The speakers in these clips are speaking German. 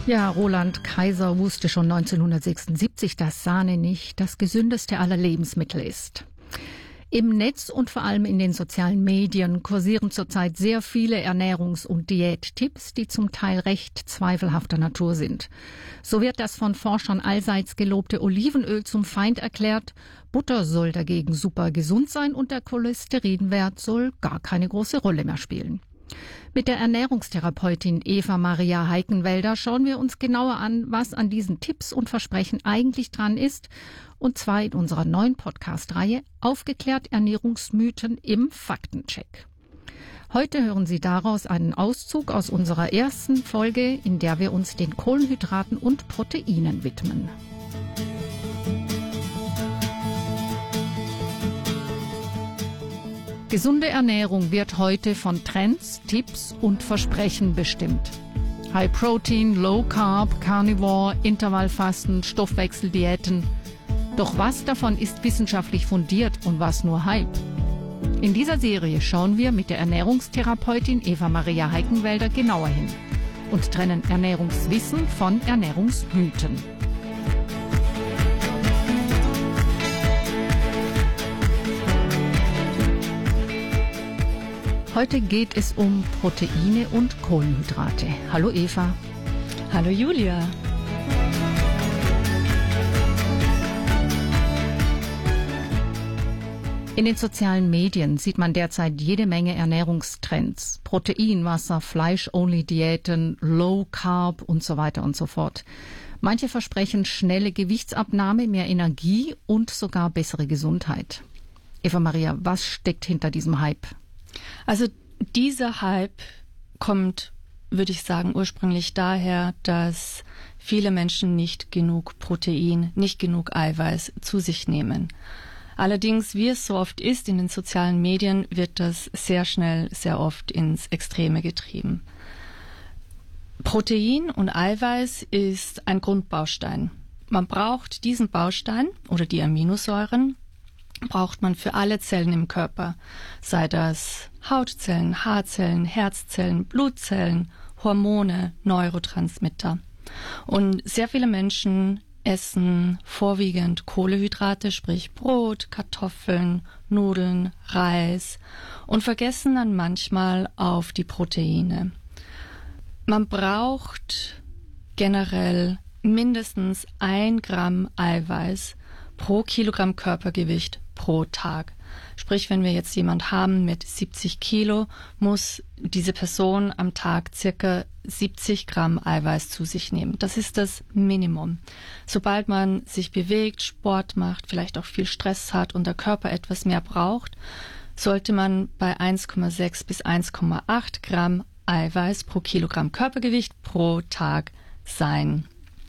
Ja, Roland Kaiser wusste schon 1976, dass Sahne nicht das gesündeste aller Lebensmittel ist. Im Netz und vor allem in den sozialen Medien kursieren zurzeit sehr viele Ernährungs- und Diättipps, die zum Teil recht zweifelhafter Natur sind. So wird das von Forschern allseits gelobte Olivenöl zum Feind erklärt, Butter soll dagegen super gesund sein und der Cholesterinwert soll gar keine große Rolle mehr spielen. Mit der Ernährungstherapeutin Eva Maria Heikenwälder schauen wir uns genauer an, was an diesen Tipps und Versprechen eigentlich dran ist, und zwar in unserer neuen Podcast-Reihe Aufgeklärt Ernährungsmythen im Faktencheck. Heute hören Sie daraus einen Auszug aus unserer ersten Folge, in der wir uns den Kohlenhydraten und Proteinen widmen. Gesunde Ernährung wird heute von Trends, Tipps und Versprechen bestimmt. High Protein, Low Carb, Carnivore, Intervallfasten, Stoffwechseldiäten. Doch was davon ist wissenschaftlich fundiert und was nur Hype? In dieser Serie schauen wir mit der Ernährungstherapeutin Eva Maria Heikenwälder genauer hin und trennen Ernährungswissen von Ernährungsmythen. Heute geht es um Proteine und Kohlenhydrate. Hallo Eva. Hallo Julia. In den sozialen Medien sieht man derzeit jede Menge Ernährungstrends. Proteinwasser, Fleisch-Only-Diäten, Low Carb und so weiter und so fort. Manche versprechen schnelle Gewichtsabnahme, mehr Energie und sogar bessere Gesundheit. Eva Maria, was steckt hinter diesem Hype? Also dieser Hype kommt, würde ich sagen, ursprünglich daher, dass viele Menschen nicht genug Protein, nicht genug Eiweiß zu sich nehmen. Allerdings, wie es so oft ist in den sozialen Medien, wird das sehr schnell, sehr oft ins Extreme getrieben. Protein und Eiweiß ist ein Grundbaustein. Man braucht diesen Baustein oder die Aminosäuren braucht man für alle Zellen im Körper, sei das Hautzellen, Haarzellen, Herzzellen, Blutzellen, Hormone, Neurotransmitter. Und sehr viele Menschen essen vorwiegend Kohlenhydrate, sprich Brot, Kartoffeln, Nudeln, Reis und vergessen dann manchmal auf die Proteine. Man braucht generell mindestens 1 Gramm Eiweiß pro Kilogramm Körpergewicht pro Tag. Sprich, wenn wir jetzt jemand haben mit 70 Kilo, muss diese Person am Tag circa 70 Gramm Eiweiß zu sich nehmen. Das ist das Minimum. Sobald man sich bewegt, Sport macht, vielleicht auch viel Stress hat und der Körper etwas mehr braucht, sollte man bei 1,6 bis 1,8 Gramm Eiweiß pro Kilogramm Körpergewicht pro Tag sein.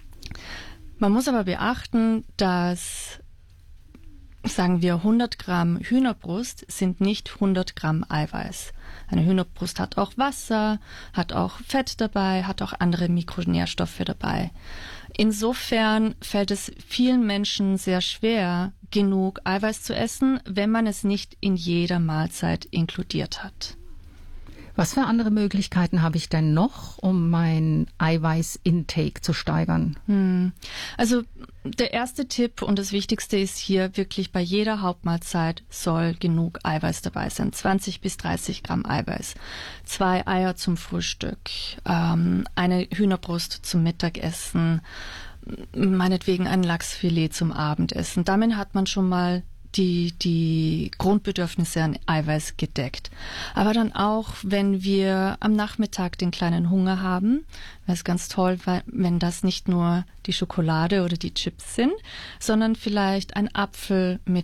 Man muss aber beachten, dass, sagen wir, 100 Gramm Hühnerbrust sind nicht 100 Gramm Eiweiß. Eine Hühnerbrust hat auch Wasser, hat auch Fett dabei, hat auch andere Mikronährstoffe dabei. Insofern fällt es vielen Menschen sehr schwer, genug Eiweiß zu essen, wenn man es nicht in jeder Mahlzeit inkludiert hat. Was für andere Möglichkeiten habe ich denn noch, um mein Eiweiß-Intake zu steigern? Also der erste Tipp und das Wichtigste ist hier wirklich, bei jeder Hauptmahlzeit soll genug Eiweiß dabei sein. 20 bis 30 Gramm Eiweiß. 2 Eier zum Frühstück, eine Hühnerbrust zum Mittagessen, meinetwegen ein Lachsfilet zum Abendessen. Damit hat man schon mal die Grundbedürfnisse an Eiweiß gedeckt. Aber dann auch, wenn wir am Nachmittag den kleinen Hunger haben, wäre es ganz toll, wenn das nicht nur die Schokolade oder die Chips sind, sondern vielleicht ein Apfel mit